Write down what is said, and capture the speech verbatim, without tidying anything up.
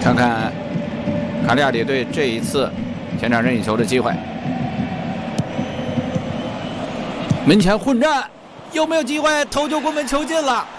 看看卡利亚里队这一次前场任意球的机会。门前混战，有没有机会？头球攻门球进了。